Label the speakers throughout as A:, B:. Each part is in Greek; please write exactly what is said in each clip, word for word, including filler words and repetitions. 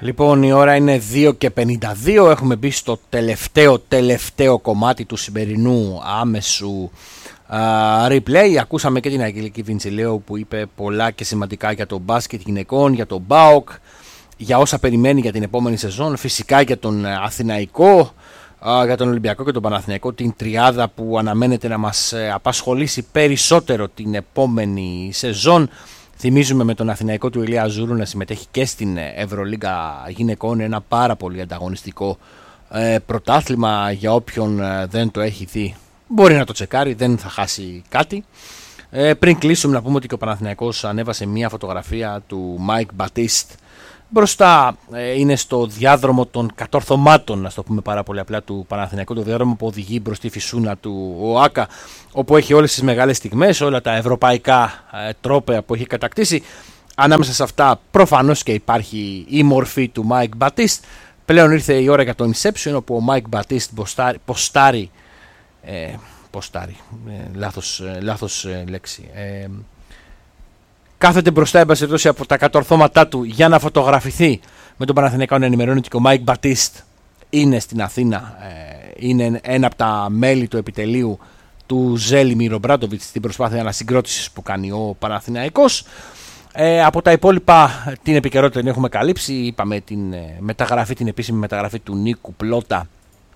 A: Λοιπόν, η ώρα είναι δύο και πενήντα δύο, έχουμε μπει στο τελευταίο τελευταίο κομμάτι του σημερινού άμεσου uh, replay. Ακούσαμε και την Αγγελική Βιντσιλέου που είπε πολλά και σημαντικά για το μπάσκετ γυναικών, για τον ΠΑΟΚ, για όσα περιμένει για την επόμενη σεζόν, φυσικά για τον Αθηναϊκό, uh, για τον Ολυμπιακό και τον Παναθηναϊκό, την τριάδα που αναμένεται να μας απασχολήσει περισσότερο την επόμενη σεζόν. Θυμίζουμε με τον Αθηναϊκό του Ηλία Ζούρου να συμμετέχει και στην Ευρωλίγκα γυναικών, ένα πάρα πολύ ανταγωνιστικό ε, πρωτάθλημα. Για όποιον ε, δεν το έχει δει μπορεί να το τσεκάρει, δεν θα χάσει κάτι. Ε, πριν κλείσουμε να πούμε ότι και ο Παναθηναϊκός ανέβασε μια φωτογραφία του Μάικ Μπατίστ. Μπροστά ε, είναι στο διάδρομο των κατορθωμάτων, να το πούμε πάρα πολύ απλά, του Παναθηναϊκού, το διάδρομο που οδηγεί προς τη φυσούνα του ΟΑΚΑ, όπου έχει όλες τις μεγάλες στιγμές, όλα τα ευρωπαϊκά ε, τρόπαια που έχει κατακτήσει. Ανάμεσα σε αυτά προφανώς και υπάρχει η μορφή του Μάικ Μπατίστ. Πλέον ήρθε η ώρα για το Inception, όπου ο Μάικ Μπατίστ ποστάρει, ε, ποστάρει ε, λάθος, ε, λάθος ε, λέξη, ε, κάθεται μπροστά εμπασχετώσει από τα κατορθώματά του για να φωτογραφηθεί με τον Παναθηναϊκό, να ενημερώνει ότι ο Μάικ Μπατίστ είναι στην Αθήνα, είναι ένα από τα μέλη του επιτελείου του Ζέλιμιρ Ομπράντοβιτς στην προσπάθεια ανασυγκρότησης που κάνει ο Παναθηναϊκός. Ε, από τα υπόλοιπα την επικαιρότητα την έχουμε καλύψει. Είπαμε την μεταγραφή, την επίσημη μεταγραφή του Νίκου Πλότα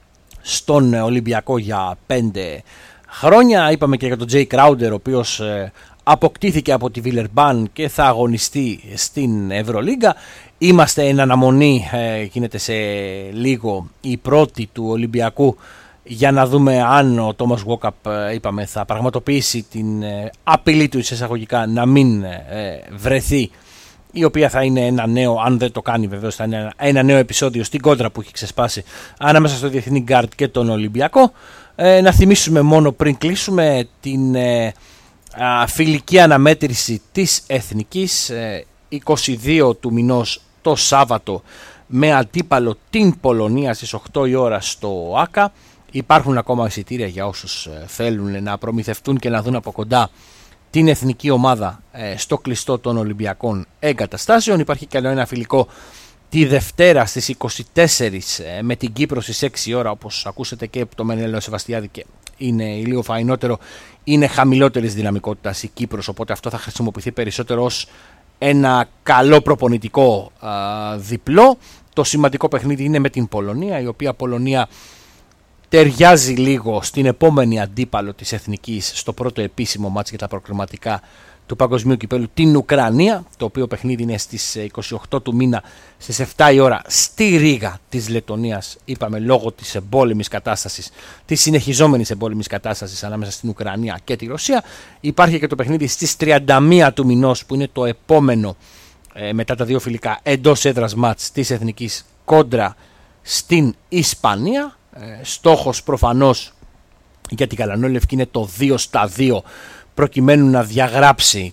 A: στον Ολυμπιακό για πέντε χρόνια. Είπαμε και για τον Τζέι Κράουντερ, ο οποίος ε, αποκτήθηκε από τη Βιλερμπάν και θα αγωνιστεί στην Ευρωλίγκα. Είμαστε εν αναμονή, ε, γίνεται σε λίγο η πρώτη του Ολυμπιακού, για να δούμε αν ο Τόμας Γουόκαπ, ε, είπαμε, θα πραγματοποιήσει την ε, απειλή του εισαγωγικά να μην ε, βρεθεί, η οποία θα είναι ένα νέο, αν δεν το κάνει βεβαίως, θα είναι ένα, ένα νέο επεισόδιο στην κόντρα που έχει ξεσπάσει ανάμεσα στο Διεθνή Γκάρτ και τον Ολυμπιακό. Ε, να θυμίσουμε μόνο πριν κλείσουμε την ε, α, φιλική αναμέτρηση της Εθνικής, ε, είκοσι δύο του μηνός το Σάββατο, με αντίπαλο την Πολωνία στις οκτώ η ώρα στο ΆΚΑ. Υπάρχουν ακόμα εισιτήρια για όσους ε, θέλουν να προμηθευτούν και να δουν από κοντά την εθνική ομάδα ε, στο κλειστό των Ολυμπιακών εγκαταστάσεων. Υπάρχει και άλλο ένα φιλικό τη Δευτέρα στις είκοσι τέσσερα ε, με την Κύπρο στις έξι η ώρα, όπως ακούσατε και το Μενέλαο Σεβαστιάδη, και είναι λίγο φαϊνότερο, είναι χαμηλότερης δυναμικότητας η Κύπρος, οπότε αυτό θα χρησιμοποιηθεί περισσότερο ως ένα καλό προπονητικό α, διπλό. Το σημαντικό παιχνίδι είναι με την Πολωνία, η οποία Πολωνία ταιριάζει λίγο στην επόμενη αντίπαλο της Εθνικής στο πρώτο επίσημο μάτς για τα προκριματικά του Παγκοσμίου Κυπέλλου, την Ουκρανία, το οποίο παιχνίδι είναι στις είκοσι οκτώ του μήνα στις επτά η ώρα στη Ρήγα της Λετωνίας, είπαμε, λόγω της εμπόλεμης κατάστασης, της συνεχιζόμενης εμπόλεμης κατάστασης ανάμεσα στην Ουκρανία και τη Ρωσία. Υπάρχει και το παιχνίδι στις τριάντα μία του μηνός, που είναι το επόμενο ε, μετά τα δύο φιλικά εντός έδρας μάτς της Εθνικής κόντρα στην Ισπανία. Ε, στόχος προφανώς για την Γαλανόλευκη είναι το δύο στα δύο, προκειμένου να διαγράψει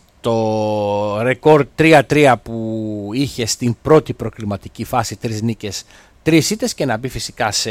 A: το ρεκόρ τρία τρία που είχε στην πρώτη προκριματική φάση, τρεις νίκες, τρεις ήττες, και να μπει φυσικά σε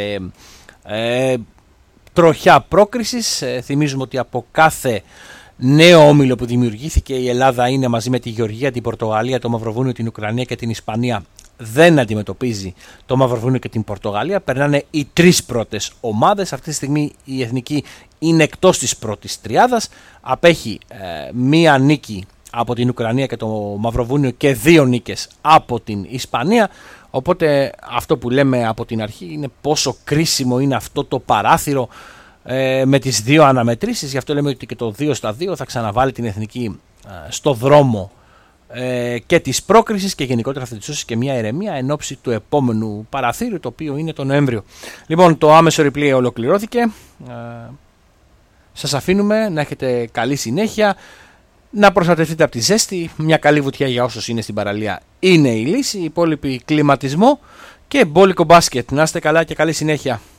A: ε, τροχιά πρόκρισης. Ε, θυμίζουμε ότι από κάθε νέο όμιλο που δημιουργήθηκε η Ελλάδα είναι μαζί με τη Γεωργία, την Πορτογαλία, το Μαυροβούνιο, την Ουκρανία και την Ισπανία. Δεν αντιμετωπίζει το Μαυροβούνιο και την Πορτογαλία. Περνάνε οι τρεις πρώτες ομάδες. Αυτή τη στιγμή η Εθνική είναι εκτός της πρώτης τριάδας. Απέχει ε, μία νίκη από την Ουκρανία και το Μαυροβούνιο και δύο νίκες από την Ισπανία. Οπότε αυτό που λέμε από την αρχή είναι πόσο κρίσιμο είναι αυτό το παράθυρο ε, με τις δύο αναμετρήσεις. Γι' αυτό λέμε ότι και το δύο στα δύο θα ξαναβάλει την Εθνική ε, στο δρόμο ε, και της πρόκρισης, και γενικότερα θα της δώσει και μια ηρεμία εν ώψη του επόμενου παραθύρου, το οποίο είναι το Νοέμβριο. Λοιπόν, το άμεσο replay ολοκληρώθηκε. Ε, σας αφήνουμε να έχετε καλή συνέχεια, να προστατευτείτε από τη ζέστη. Μια καλή βουτιά για όσους είναι στην παραλία είναι η λύση. Οι υπόλοιποι κλιματισμό και μπόλικο μπάσκετ. Να είστε καλά και καλή συνέχεια.